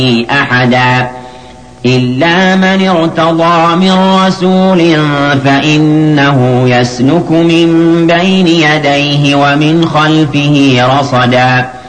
أحدا إلا من ارتضى من رسول فإنه يسلك من بين يديه ومن خلفه رصدا